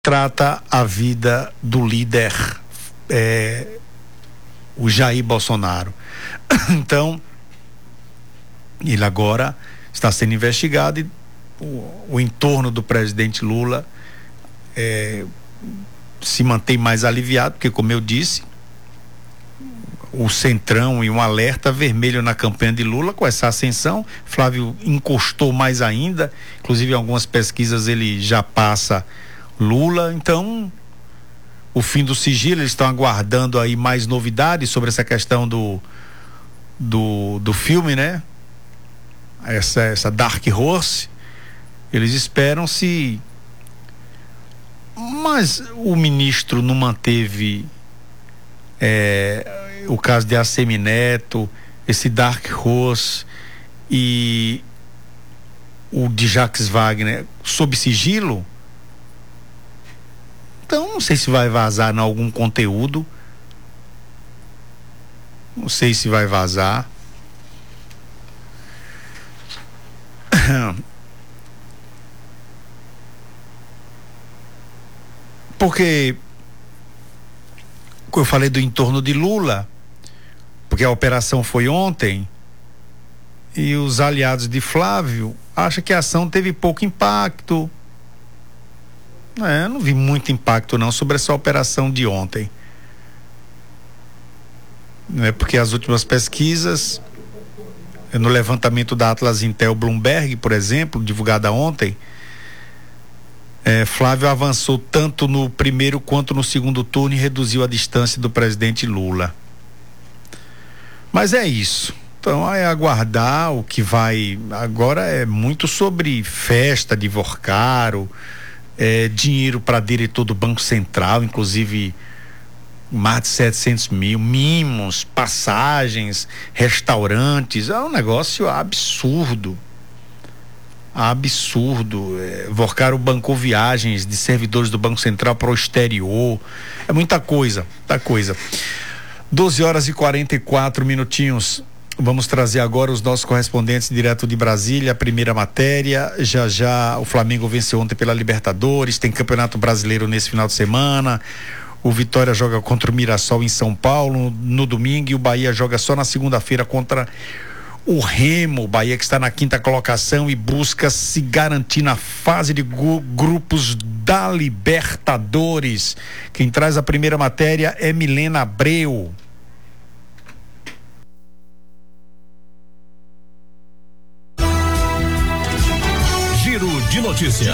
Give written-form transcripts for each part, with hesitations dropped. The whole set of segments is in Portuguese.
trata a vida do líder, o Jair Bolsonaro. Então, ele agora está sendo investigado e o entorno do presidente Lula se mantém mais aliviado, porque, como eu disse, o centrão e um alerta vermelho na campanha de Lula. Com essa ascensão, Flávio encostou mais ainda, inclusive em algumas pesquisas ele já passa Lula. Então, o fim do sigilo, eles estão aguardando aí mais novidades sobre essa questão do filme, né? Essa Dark Horse. Eles esperam se... Mas o ministro não manteve o caso de Assemineto, esse Dark Horse e o de Jacques Wagner sob sigilo. Então, não sei se vai vazar em algum conteúdo. Não sei se vai vazar. Porque eu falei do entorno de Lula, porque a operação foi ontem, e os aliados de Flávio acham que a ação teve pouco impacto. Não vi muito impacto não sobre essa operação de ontem. Porque as últimas pesquisas, no levantamento da Atlas Intel Bloomberg, por exemplo, divulgada ontem, Flávio avançou tanto no primeiro quanto no segundo turno e reduziu a distância do presidente Lula. Mas é isso. Então é aguardar o que vai. Agora é muito sobre festa de Vorcaro, dinheiro para diretor do Banco Central, inclusive mais de 700 mil, mimos, passagens, restaurantes. É um negócio absurdo. Vorcaro bancou viagens de servidores do Banco Central para o exterior. É muita coisa. 12h44. Vamos trazer agora os nossos correspondentes direto de Brasília. A primeira matéria, já o Flamengo venceu ontem pela Libertadores, tem Campeonato Brasileiro nesse final de semana. O Vitória joga contra o Mirassol em São Paulo no domingo, e o Bahia joga só na segunda-feira contra o Remo. Bahia, que está na 5ª colocação e busca se garantir na fase de grupos da Libertadores. Quem traz a primeira matéria é Milena Abreu. Giro de notícias.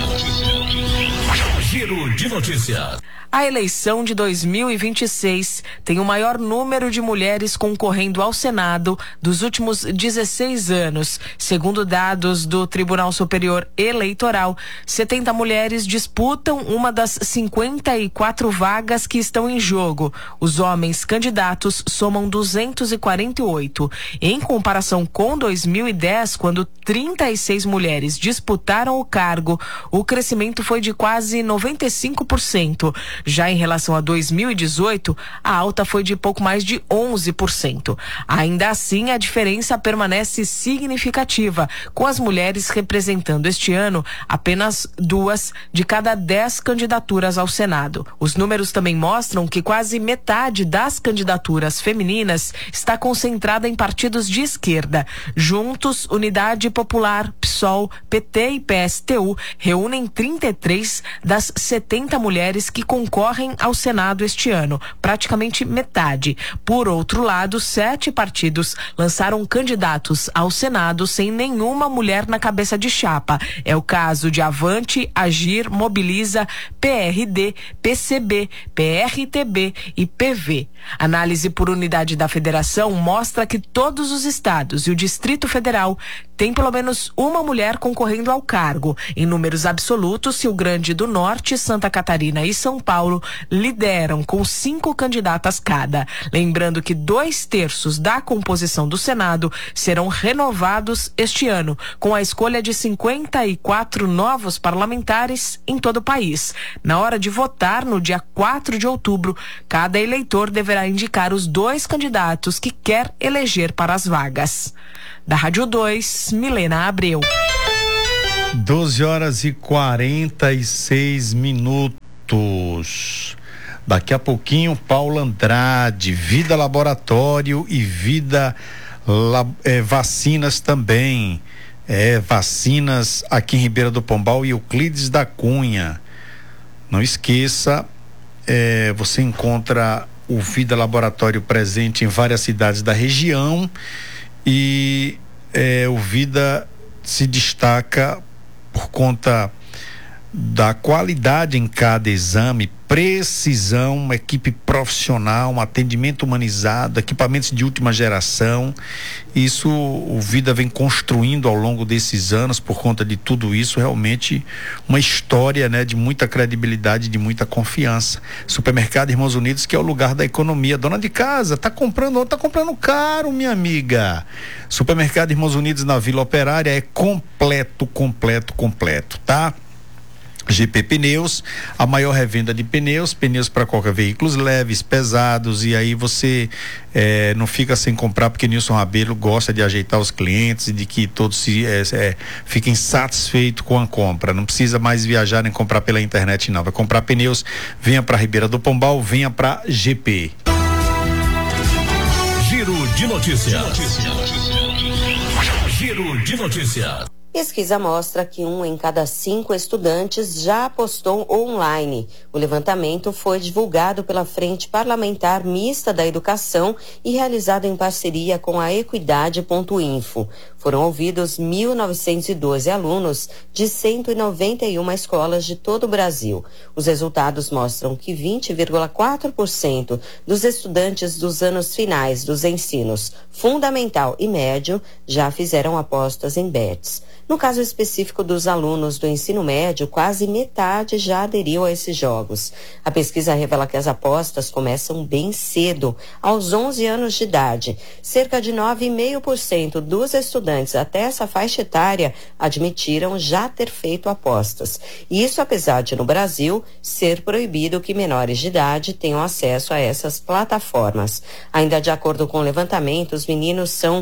Giro de notícias. A eleição de 2026 tem o maior número de mulheres concorrendo ao Senado dos últimos 16 anos. Segundo dados do Tribunal Superior Eleitoral, 70 mulheres disputam uma das 54 vagas que estão em jogo. Os homens candidatos somam 248. Em comparação com 2010, quando 36 mulheres disputaram o cargo, o crescimento foi de quase 95%. Já em relação a 2018, a alta foi de pouco mais de 11%. Ainda assim, a diferença permanece significativa, com as mulheres representando este ano apenas 2 de cada 10 candidaturas ao Senado. Os números também mostram que quase metade das candidaturas femininas está concentrada em partidos de esquerda. Juntos, Unidade Popular, PSOL, PT e PSTU reúnem 33 das 70 mulheres que concorrem ao Senado este ano, praticamente metade. Por outro lado, 7 partidos lançaram candidatos ao Senado sem nenhuma mulher na cabeça de chapa. É o caso de Avante, Agir, Mobiliza, PRD, PCB, PRTB e PV. Análise por unidade da federação mostra que todos os estados e o Distrito Federal têm pelo menos uma mulher concorrendo ao cargo. Em números absolutos, Rio Grande do Norte, Santa Catarina e São Paulo lideram com 5 candidatas cada. Lembrando que 2/3 da composição do Senado serão renovados este ano, com a escolha de 54 novos parlamentares em todo o país. Na hora de votar, no dia 4 de outubro, cada eleitor deverá indicar os 2 candidatos que quer eleger para as vagas. Da Rádio 2, Milena Abreu. 12h46. Daqui a pouquinho, Paulo Andrade, Vida Laboratório e Vida Vacinas também. Vacinas aqui em Ribeira do Pombal e Euclides da Cunha. Não esqueça, você encontra o Vida Laboratório presente em várias cidades da região e o Vida se destaca por conta da qualidade em cada exame, precisão, uma equipe profissional, um atendimento humanizado, equipamentos de última geração. Isso o Vida vem construindo ao longo desses anos. Por conta de tudo isso, realmente uma história, né, de muita credibilidade, de muita confiança. Supermercado Irmãos Unidos, que é o lugar da economia. Dona de casa, tá comprando caro, minha amiga. Supermercado Irmãos Unidos na Vila Operária é completo, tá? GP Pneus, a maior revenda de pneus para qualquer veículos leves, pesados, e aí você não fica sem comprar, porque Nilson Rabelo gosta de ajeitar os clientes e de que todos fiquem satisfeitos com a compra. Não precisa mais viajar nem comprar pela internet, não. Vai comprar pneus, venha para Ribeira do Pombal, venha para GP. Giro de notícias. Giro de notícias. Pesquisa mostra que 1 em cada 5 estudantes já apostou online. O levantamento foi divulgado pela Frente Parlamentar Mista da Educação e realizado em parceria com a Equidade.info. Foram ouvidos 1.912 alunos de 191 escolas de todo o Brasil. Os resultados mostram que 20,4% dos estudantes dos anos finais dos ensinos fundamental e médio já fizeram apostas em bets. No caso específico dos alunos do ensino médio, quase metade já aderiu a esses jogos. A pesquisa revela que as apostas começam bem cedo, aos 11 anos de idade. Cerca de 9,5% dos estudantes até essa faixa etária admitiram já ter feito apostas. Isso apesar de, no Brasil, ser proibido que menores de idade tenham acesso a essas plataformas. Ainda de acordo com o levantamento, os meninos são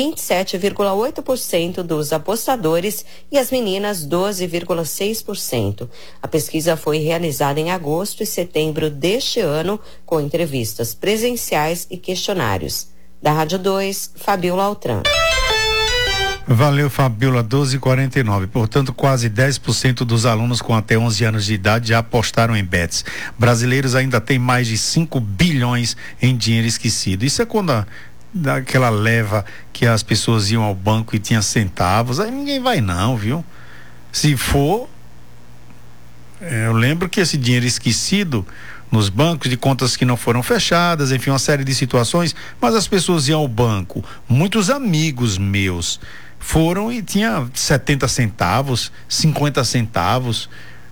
27,8% dos apostadores e as meninas 12,6%. A pesquisa foi realizada em agosto e setembro deste ano, com entrevistas presenciais e questionários. Da Rádio 2, Fabiola Altran. Valeu, Fabiola. 12h49. Portanto, quase 10% dos alunos com até 11 anos de idade já apostaram em bets. Brasileiros ainda têm mais de 5 bilhões em dinheiro esquecido. Isso é quando daquela leva que as pessoas iam ao banco e tinha centavos, aí ninguém vai não, viu? Se for, eu lembro que esse dinheiro esquecido nos bancos, de contas que não foram fechadas, enfim, uma série de situações, mas as pessoas iam ao banco. Muitos amigos meus foram e tinha 70 centavos, 50 centavos,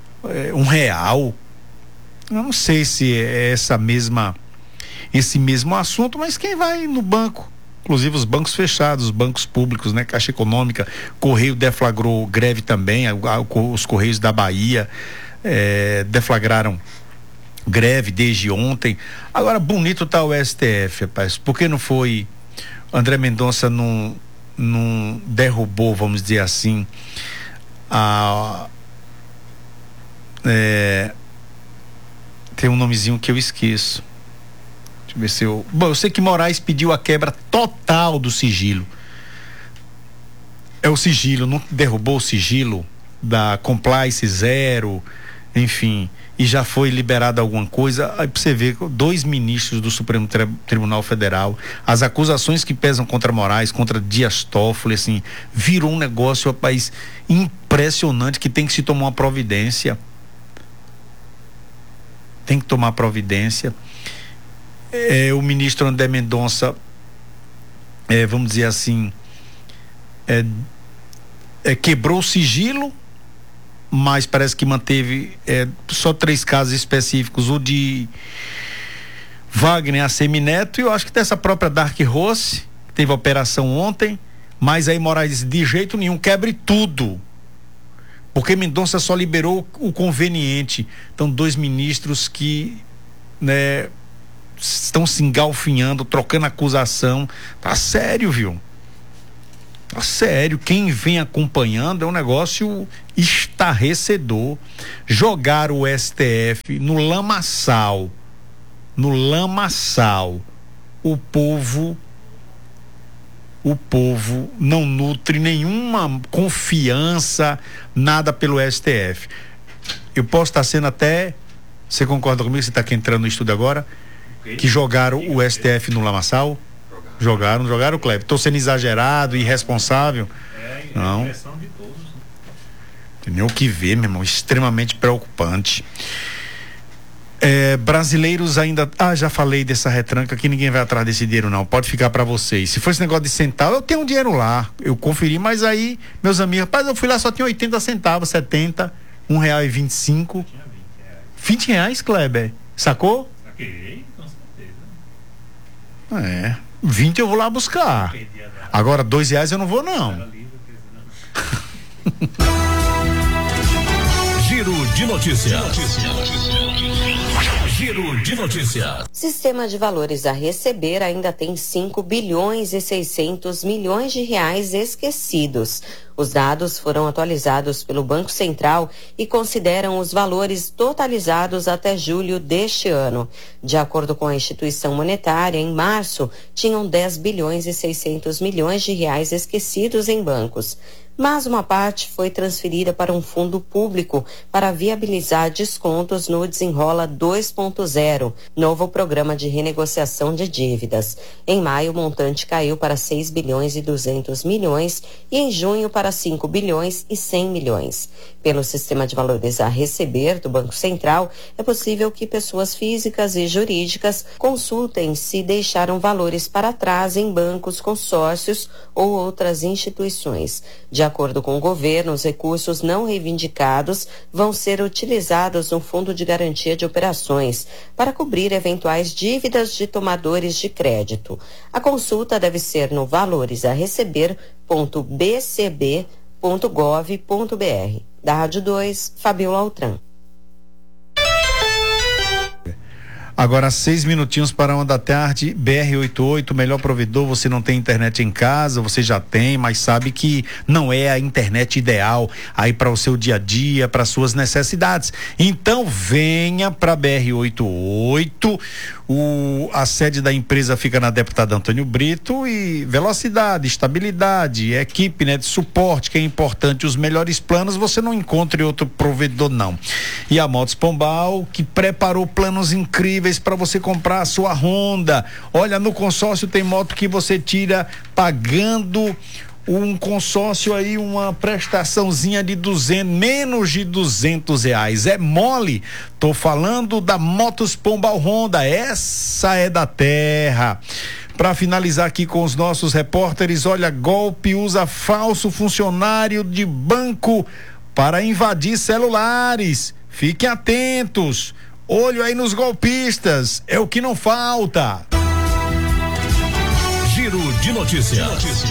R$1. Eu não sei se é esse mesmo assunto, mas quem vai no banco, inclusive os bancos fechados, os bancos públicos, né? Caixa Econômica, Correio deflagrou greve também, os Correios da Bahia deflagraram greve desde ontem. Agora, bonito tá o STF, rapaz, porque não foi, André Mendonça não derrubou, vamos dizer assim, tem um nomezinho que eu esqueço. Deixa eu ver se eu sei que Moraes pediu a quebra total do sigilo. É o sigilo, não derrubou o sigilo da compliance zero, enfim, e já foi liberada alguma coisa. Aí pra você ver, 2 ministros do Supremo Tribunal Federal, as acusações que pesam contra Moraes, contra Dias Toffoli, assim, virou um negócio, rapaz, impressionante, que tem que se tomar uma providência. Tem que tomar providência. O ministro André Mendonça, vamos dizer assim, quebrou o sigilo, mas parece que manteve só 3 casos específicos, o de Wagner Assemineto e eu acho que dessa própria Dark Rose, que teve a operação ontem, mas aí Moraes de jeito nenhum, quebre tudo, porque Mendonça só liberou o conveniente. Então 2 ministros que, né, estão se engalfinhando, trocando acusação. Tá sério, viu? Sério, quem vem acompanhando é um negócio estarrecedor. Jogaram o STF no lamaçal. No lamaçal. O povo não nutre nenhuma confiança, nada pelo STF. Eu posso estar sendo até, você concorda comigo, você está aqui entrando no estúdio agora, que jogaram o STF no lamaçal? Jogaram, Kleber. Estou sendo exagerado, irresponsável? Não. Tem nem o que ver, meu irmão, extremamente preocupante. Brasileiros ainda. Já falei dessa retranca que ninguém vai atrás desse dinheiro, não. Pode ficar para vocês. Se for esse negócio de centavo, eu tenho um dinheiro lá. Eu conferi, mas aí, meus amigos, rapaz, eu fui lá, só tinha 80 centavos, 70, R$1,25. R$20, Kleber. Sacou? Saquei, com certeza. 20 eu vou lá buscar. Agora, R$2 eu não vou, não. Giro de notícias. Giro de notícias. Sistema de valores a receber ainda tem 5 bilhões e 600 milhões de reais esquecidos. Os dados foram atualizados pelo Banco Central e consideram os valores totalizados até julho deste ano. De acordo com a instituição monetária, em março, tinham 10 bilhões e 600 milhões de reais esquecidos em bancos. Mas uma parte foi transferida para um fundo público para viabilizar descontos no Desenrola 2.0, novo programa de renegociação de dívidas. Em maio, o montante caiu para 6 bilhões e 200 milhões e em junho para 5 bilhões e 100 milhões. Pelo sistema de valores a receber do Banco Central, é possível que pessoas físicas e jurídicas consultem se deixaram valores para trás em bancos, consórcios ou outras instituições. De acordo com o governo, os recursos não reivindicados vão ser utilizados no Fundo de Garantia de Operações para cobrir eventuais dívidas de tomadores de crédito. A consulta deve ser no valoresareceber.bcb.gov.br. Da Rádio 2, Fabiola Altran. Agora 6 minutinhos para 1 da tarde, BR-88, melhor provedor. Você não tem internet em casa, você já tem, mas sabe que não é a internet ideal aí para o seu dia a dia, para suas necessidades. Então venha para BR-88. A sede da empresa fica na Deputada Antônio Brito e velocidade, estabilidade, equipe, né, de suporte, que é importante. Os melhores planos você não encontra em outro provedor, não. E a Motos Pombal, que preparou planos incríveis para você comprar a sua Honda. Olha, no consórcio tem moto que você tira pagando um consórcio aí, uma prestaçãozinha de menos de R$200. É mole? Tô falando da Motos Pombal Honda, essa é da terra. Para finalizar aqui com os nossos repórteres, olha, golpe usa falso funcionário de banco para invadir celulares. Fiquem atentos. Olho aí nos golpistas, é o que não falta. Giro de notícias.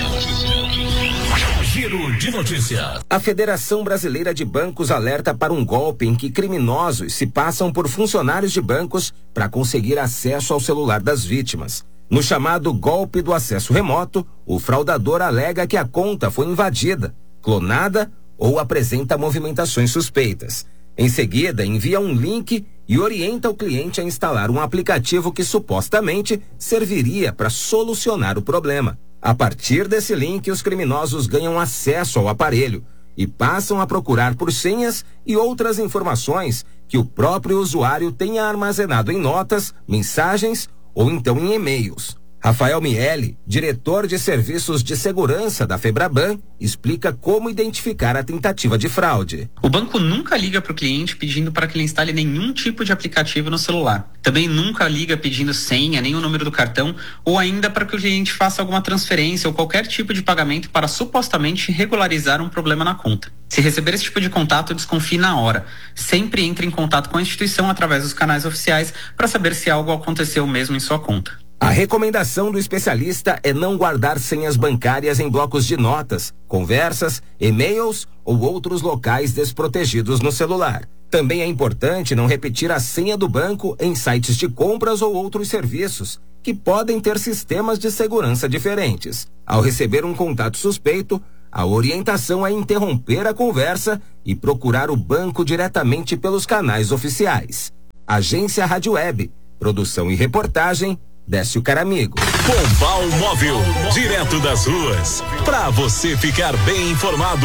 Giro de notícias. A Federação Brasileira de Bancos alerta para um golpe em que criminosos se passam por funcionários de bancos para conseguir acesso ao celular das vítimas. No chamado golpe do acesso remoto, o fraudador alega que a conta foi invadida, clonada ou apresenta movimentações suspeitas. Em seguida, envia um link e orienta o cliente a instalar um aplicativo que supostamente serviria para solucionar o problema. A partir desse link, os criminosos ganham acesso ao aparelho e passam a procurar por senhas e outras informações que o próprio usuário tenha armazenado em notas, mensagens ou então em e-mails. Rafael Miele, diretor de serviços de segurança da Febraban, explica como identificar a tentativa de fraude. O banco nunca liga para o cliente pedindo para que ele instale nenhum tipo de aplicativo no celular. Também nunca liga pedindo senha, nem o número do cartão, ou ainda para que o cliente faça alguma transferência ou qualquer tipo de pagamento para supostamente regularizar um problema na conta. Se receber esse tipo de contato, desconfie na hora. Sempre entre em contato com a instituição através dos canais oficiais para saber se algo aconteceu mesmo em sua conta. A recomendação do especialista é não guardar senhas bancárias em blocos de notas, conversas, e-mails ou outros locais desprotegidos no celular. Também é importante não repetir a senha do banco em sites de compras ou outros serviços, que podem ter sistemas de segurança diferentes. Ao receber um contato suspeito, a orientação é interromper a conversa e procurar o banco diretamente pelos canais oficiais. Agência Rádio Web, produção e reportagem, Décio Caramigo. Pombal Móvel, direto das ruas, para você ficar bem informado.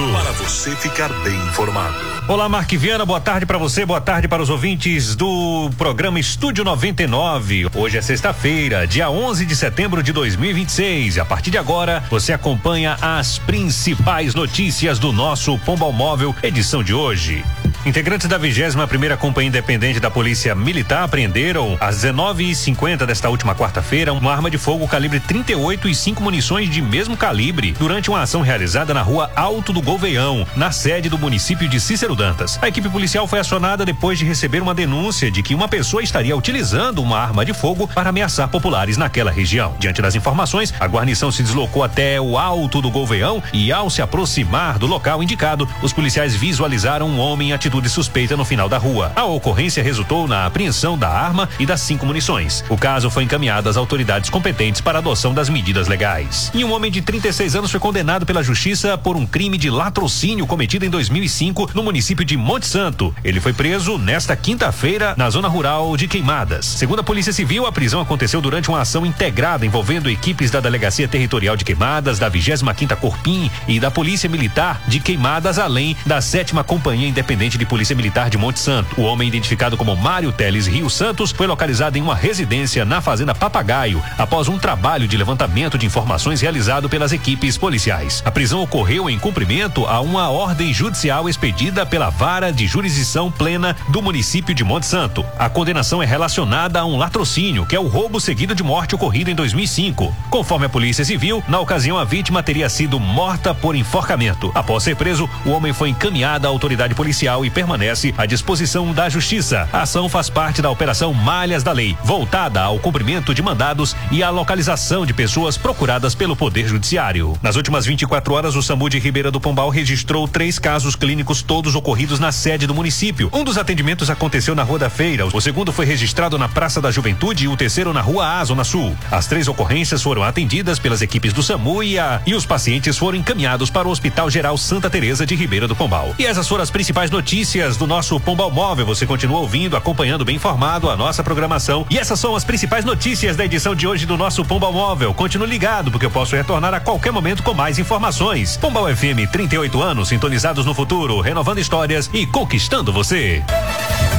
Olá, Mark Viana, boa tarde para você, boa tarde para os ouvintes do programa Estúdio 99. Hoje é sexta-feira, dia 11 de setembro de 2026. E a partir de agora, você acompanha as principais notícias do nosso Pombal Móvel, edição de hoje. Integrantes da 21ª Companhia Independente da Polícia Militar apreenderam às 19h50 desta última quarta-feira uma arma de fogo calibre 38 e 5 munições de mesmo calibre durante uma ação realizada na rua Alto do Gouveão, na sede do município de Cícero Dantas. A equipe policial foi acionada depois de receber uma denúncia de que uma pessoa estaria utilizando uma arma de fogo para ameaçar populares naquela região. Diante das informações, a guarnição se deslocou até o Alto do Gouveão e, ao se aproximar do local indicado, os policiais visualizaram um homem em atitude suspeita no final da rua. A ocorrência resultou na apreensão da arma e das 5 munições. O caso foi encaminhado às autoridades competentes para a adoção das medidas legais. E um homem de 36 anos foi condenado pela justiça por um crime de latrocínio cometido em 2005 no município de Monte Santo. Ele foi preso nesta quinta-feira na zona rural de Queimadas. Segundo a Polícia Civil, a prisão aconteceu durante uma ação integrada envolvendo equipes da Delegacia Territorial de Queimadas, da 25ª Corpim e da Polícia Militar de Queimadas, além da 7ª Companhia Independente de Polícia Militar de Monte Santo. O homem, identificado como Mário Teles Rio Santos, foi localizado em uma residência na Fazenda Papagaio após um trabalho de levantamento de informações realizado pelas equipes policiais. A prisão ocorreu em cumprimento a uma ordem judicial expedida pela Vara de Jurisdição Plena do município de Monte Santo. A condenação é relacionada a um latrocínio, que é o roubo seguido de morte ocorrido em 2005. Conforme a Polícia Civil, na ocasião a vítima teria sido morta por enforcamento. Após ser preso, o homem foi encaminhado à autoridade policial e permanece à disposição da Justiça. A ação faz parte da Operação Malhas da Lei, voltada ao cumprimento de mandados e à localização de pessoas procuradas pelo Poder Judiciário. Nas últimas 24 horas, o SAMU de Ribeira do Pombal registrou 3 casos clínicos, todos ocorridos na sede do município. Um dos atendimentos aconteceu na Rua da Feira, o segundo foi registrado na Praça da Juventude e o terceiro na Rua A, Zona Sul. As 3 ocorrências foram atendidas pelas equipes do SAMU e os pacientes foram encaminhados para o Hospital Geral Santa Teresa de Ribeira do Pombal. E essas foram as principais notícias do nosso Pombal Móvel. Você continua ouvindo, acompanhando bem informado a nossa programação. E essas são as principais notícias da edição de hoje do nosso Pombal Móvel. Continue ligado, porque eu posso retornar a qualquer momento com mais informações. Pombal FM, 38 anos sintonizados no futuro, renovando histórias e conquistando você.